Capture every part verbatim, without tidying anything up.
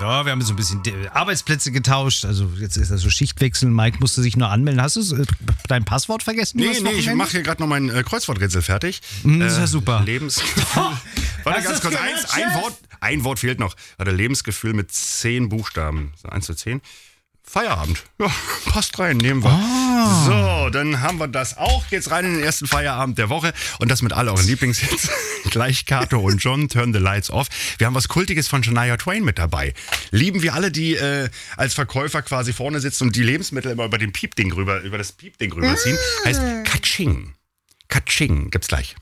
Ja, wir haben so ein bisschen Arbeitsplätze getauscht. Also jetzt ist das so Schichtwechsel. Mike musste sich nur anmelden. Hast du dein Passwort vergessen? Nee, nee, ich mache hier gerade noch mein äh, Kreuzworträtsel fertig. Mm, das ist ja super. Lebensgefühl. Warte ganz kurz, eins, ein, Wort, ein Wort fehlt noch. Warte, Lebensgefühl mit zehn Buchstaben. So, eins zu zehn. Feierabend. Ja, passt rein, nehmen wir. Ah. So, dann haben wir das auch. Geht's rein in den ersten Feierabend der Woche. Und das mit all euren Lieblingshits. Gleich Kato und John, Turn the Lights Off. Wir haben was Kultiges von Shania Twain mit dabei. Lieben wir alle, die äh, als Verkäufer quasi vorne sitzen und die Lebensmittel immer über den Piepding rüber, über das Piepding rüberziehen. Mm. Heißt Katsching. Katsching. Gibt's gleich.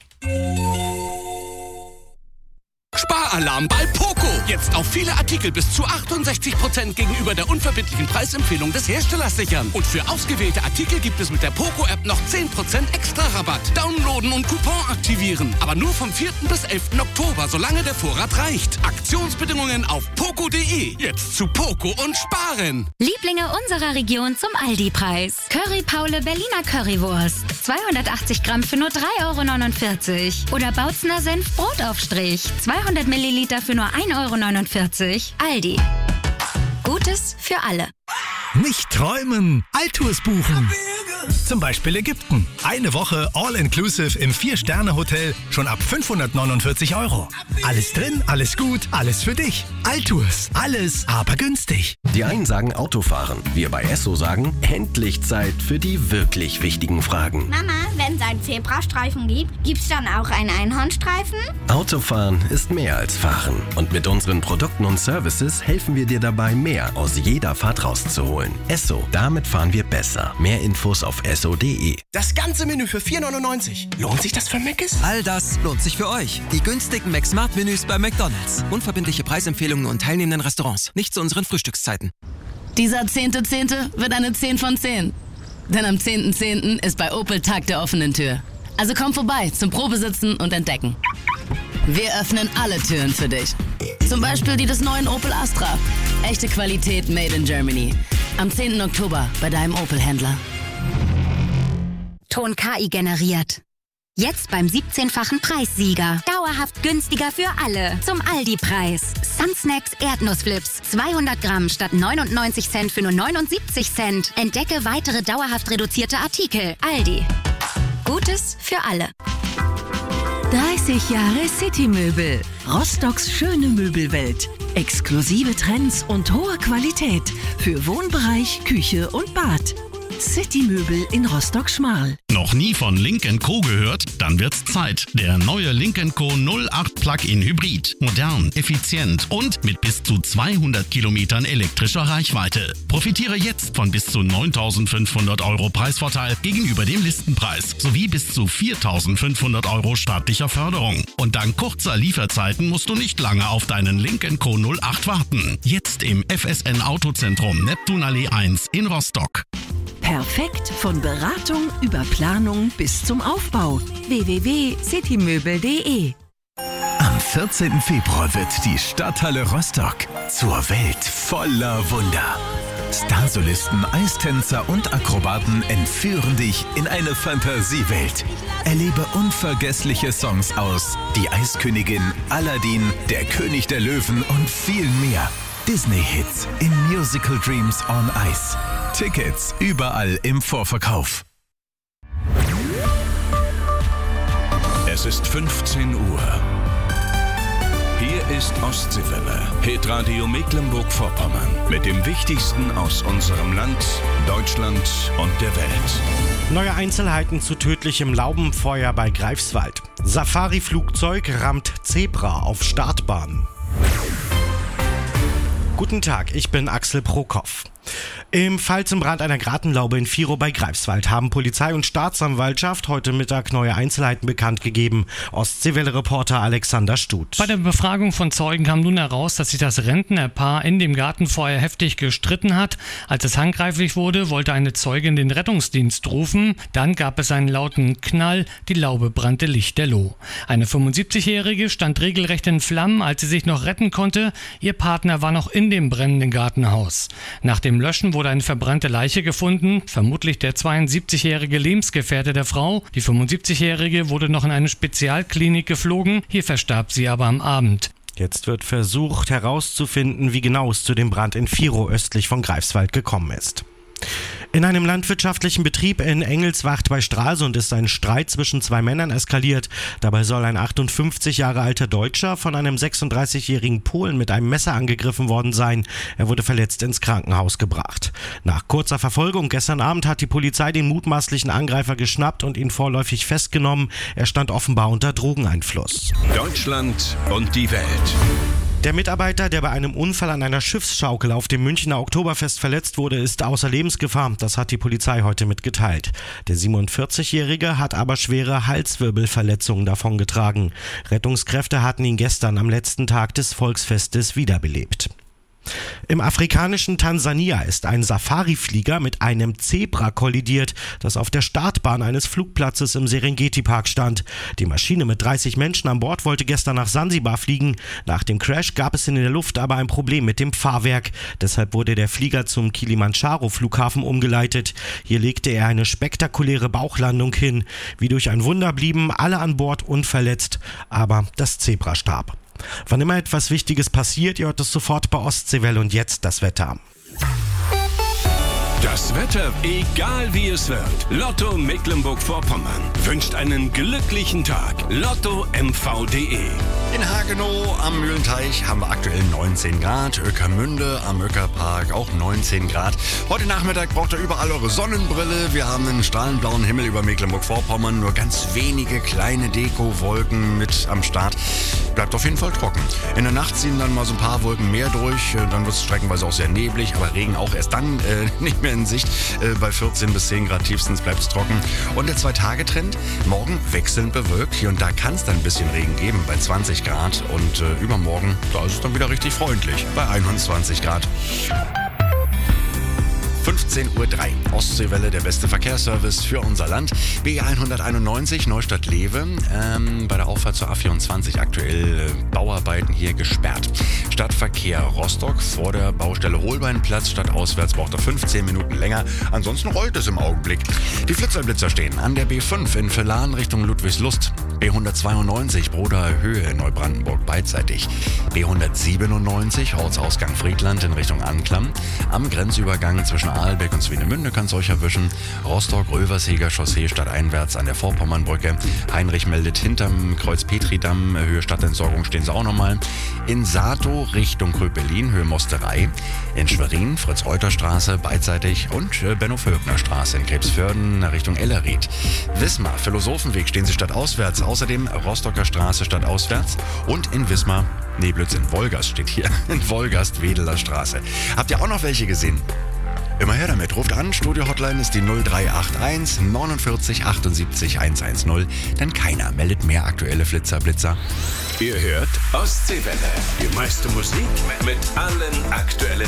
Sparalarm bei Poco. Jetzt auf viele Artikel bis zu achtundsechzig Prozent gegenüber der unverbindlichen Preisempfehlung des Herstellers sichern. Und für ausgewählte Artikel gibt es mit der Poco-App noch zehn Prozent extra Rabatt. Downloaden und Coupon aktivieren. Aber nur vom vierten bis elften Oktober, solange der Vorrat reicht. Aktionsbedingungen auf poco punkt de. Jetzt zu Poco und sparen. Lieblinge unserer Region zum Aldi-Preis. Curry Paule Berliner Currywurst. zweihundertachtzig Gramm für nur drei Euro neunundvierzig. Oder Bautzner Senf Brotaufstrich. zweihundert Milliliter für nur ein Euro neunundvierzig. Aldi. Gutes für alle. Nicht träumen, Altours buchen. Zum Beispiel Ägypten. Eine Woche All-Inclusive im vier-Sterne-Hotel schon ab fünfhundertneunundvierzig Euro. Alles drin, alles gut, alles für dich. Altours, alles aber günstig. Die einen sagen Autofahren, wir bei Esso sagen, endlich Zeit für die wirklich wichtigen Fragen. Mama, wenn es einen Zebrastreifen gibt, gibt's dann auch einen Einhornstreifen? Autofahren ist mehr als Fahren. Und mit unseren Produkten und Services helfen wir dir dabei, mehr aus jeder Fahrt rauszuholen. Esso, damit fahren wir besser. Mehr Infos auf esso punkt de. Das ganze Menü für vier neunundneunzig. Lohnt sich das für Mc's? All das lohnt sich für euch. Die günstigen McSmart-Menüs bei McDonald's. Unverbindliche Preisempfehlungen und teilnehmenden Restaurants. Nicht zu unseren Frühstückszeiten. Dieser zehnte Zehnte wird eine zehn von zehn. Denn am zehnten Zehnten ist bei Opel Tag der offenen Tür. Also komm vorbei zum Probesitzen und Entdecken. Wir öffnen alle Türen für dich. Zum Beispiel die des neuen Opel Astra. Echte Qualität made in Germany. Am zehnten Oktober bei deinem Opel-Händler. Ton K I generiert. Jetzt beim siebzehnfachen Preissieger. Dauerhaft günstiger für alle. Zum Aldi-Preis. Sunsnacks Erdnussflips. zweihundert Gramm statt neunundneunzig Cent für nur neunundsiebzig Cent. Entdecke weitere dauerhaft reduzierte Artikel. Aldi. Gutes für alle. dreißig Jahre City-Möbel. Rostocks schöne Möbelwelt. Exklusive Trends und hohe Qualität für Wohnbereich, Küche und Bad. City-Möbel in Rostock-Schmarl. Noch nie von Lynk and Co gehört? Dann wird's Zeit. Der neue Lynk and Co null acht Plug-in Hybrid. Modern, effizient und mit bis zu zweihundert Kilometern elektrischer Reichweite. Profitiere jetzt von bis zu neuntausendfünfhundert Euro Preisvorteil gegenüber dem Listenpreis sowie bis zu viertausendfünfhundert Euro staatlicher Förderung. Und dank kurzer Lieferzeiten musst du nicht lange auf deinen Lynk and Co null acht warten. Jetzt im F S N Autozentrum Neptunallee eins in Rostock. Perfekt von Beratung über Planung bis zum Aufbau. w w w punkt citymöbel punkt de. Am vierzehnten Februar wird die Stadthalle Rostock zur Welt voller Wunder. Starsolisten, Eistänzer und Akrobaten entführen dich in eine Fantasiewelt. Erlebe unvergessliche Songs aus Die Eiskönigin, Aladdin, Der König der Löwen und viel mehr. Disney-Hits in Musical Dreams on Ice. Tickets überall im Vorverkauf. Es ist fünfzehn Uhr. Hier ist Ostseewelle, Hitradio Mecklenburg-Vorpommern. Mit dem Wichtigsten aus unserem Land, Deutschland und der Welt. Neue Einzelheiten zu tödlichem Laubenfeuer bei Greifswald. Safari-Flugzeug rammt Zebra auf Startbahn. Guten Tag, ich bin Axel Prokop. Im Fall zum Brand einer Gartenlaube in Virow bei Greifswald haben Polizei und Staatsanwaltschaft heute Mittag neue Einzelheiten bekannt gegeben. Ostseewelle-Reporter Alexander Stuth. Bei der Befragung von Zeugen kam nun heraus, dass sich das Rentnerpaar in dem Gartenfeuer heftig gestritten hat. Als es handgreiflich wurde, wollte eine Zeugin den Rettungsdienst rufen. Dann gab es einen lauten Knall, die Laube brannte lichterloh. Eine fünfundsiebzigjährige stand regelrecht in Flammen, als sie sich noch retten konnte. Ihr Partner war noch in dem brennenden Gartenhaus. Nach dem Löschen wurde eine verbrannte Leiche gefunden, vermutlich der zweiundsiebzigjährige Lebensgefährte der Frau. Die fünfundsiebzigjährige wurde noch in eine Spezialklinik geflogen, hier verstarb sie aber am Abend. Jetzt wird versucht herauszufinden, wie genau es zu dem Brand in Virow östlich von Greifswald gekommen ist. In einem landwirtschaftlichen Betrieb in Engelswacht bei Stralsund ist ein Streit zwischen zwei Männern eskaliert. Dabei soll ein achtundfünfzig Jahre alter Deutscher von einem sechsunddreißigjährigen Polen mit einem Messer angegriffen worden sein. Er wurde verletzt ins Krankenhaus gebracht. Nach kurzer Verfolgung gestern Abend hat die Polizei den mutmaßlichen Angreifer geschnappt und ihn vorläufig festgenommen. Er stand offenbar unter Drogeneinfluss. Deutschland und die Welt. Der Mitarbeiter, der bei einem Unfall an einer Schiffsschaukel auf dem Münchner Oktoberfest verletzt wurde, ist außer Lebensgefahr. Das hat die Polizei heute mitgeteilt. Der siebenundvierzigjährige hat aber schwere Halswirbelverletzungen davongetragen. Rettungskräfte hatten ihn gestern am letzten Tag des Volksfestes wiederbelebt. Im afrikanischen Tansania ist ein Safari-Flieger mit einem Zebra kollidiert, das auf der Startbahn eines Flugplatzes im Serengeti-Park stand. Die Maschine mit dreißig Menschen an Bord wollte gestern nach Sansibar fliegen. Nach dem Crash gab es in der Luft aber ein Problem mit dem Fahrwerk. Deshalb wurde der Flieger zum Kilimanjaro-Flughafen umgeleitet. Hier legte er eine spektakuläre Bauchlandung hin. Wie durch ein Wunder blieben alle an Bord unverletzt, aber das Zebra starb. Wann immer etwas Wichtiges passiert, ihr hört es sofort bei Ostseewelle und jetzt das Wetter. Das Wetter, egal wie es wird. Lotto Mecklenburg-Vorpommern wünscht einen glücklichen Tag. Lotto M V punkt de. In Hagenow am Mühlenteich haben wir aktuell neunzehn Grad. Öckermünde am Öckerpark auch neunzehn Grad. Heute Nachmittag braucht ihr überall eure Sonnenbrille. Wir haben einen strahlenblauen Himmel über Mecklenburg-Vorpommern. Nur ganz wenige kleine Dekowolken mit am Start. Bleibt auf jeden Fall trocken. In der Nacht ziehen dann mal so ein paar Wolken mehr durch. Dann wird es streckenweise auch sehr neblig. Aber Regen auch erst dann äh, nicht mehr in Sicht. Äh, bei vierzehn bis zehn Grad tiefstens bleibt es trocken. Und der Zwei-Tage-Trend. Morgen wechselnd bewölkt. Hier und da kann es dann ein bisschen Regen geben bei zwanzig Grad. Und äh, übermorgen, da ist es dann wieder richtig freundlich bei einundzwanzig Grad. fünfzehn Uhr drei. Ostseewelle, der beste Verkehrsservice für unser Land. B hunderteinundneunzig Neustadt-Lewe. Ähm, bei der Auffahrt zur A vierundzwanzig aktuell äh, Bauarbeiten hier gesperrt. Stadtverkehr Rostock vor der Baustelle Holbeinplatz. Stadtauswärts braucht er fünfzehn Minuten länger. Ansonsten rollt es im Augenblick. Die Flitzerblitzer stehen an der B fünf in Villahn Richtung Ludwigslust. B hundertzweiundneunzig Broder Höhe Neubrandenburg beidseitig. B hundertsiebenundneunzig Ortsausgang Friedland in Richtung Anklam. Am Grenzübergang zwischen Aalbeck und Swinemünde kann es euch erwischen. Rostock-Röversheger Chaussee stadteinwärts an der Vorpommernbrücke. Heinrich meldet hinterm Kreuz Petridamm, Höhe Stadtentsorgung stehen sie auch nochmal. In Sato Richtung Kröpelin, Höhe Mosterei. In Schwerin Fritz-Reuter-Straße beidseitig und Benno-Völkner-Straße in Krebsförden Richtung Ellerried. Wismar Philosophenweg stehen sie stadtauswärts. Außerdem Rostocker Straße stadtauswärts und in Wismar, nee Blödsinn, Wolgast steht hier, in Wolgast Wedeler Straße. Habt ihr auch noch welche gesehen? Immer her damit. Ruft an. Studio-Hotline ist die null drei acht eins neunundvierzig achtundsiebzig hundertzehn. Denn keiner meldet mehr aktuelle Flitzer-Blitzer. Ihr hört Ostseewelle. Die meiste Musik mit allen aktuellen